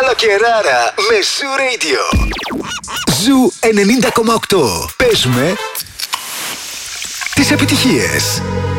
Καλοκαιράρα με Ζου Radio. Ζου 90,8. Παίζουμε τις επιτυχίες.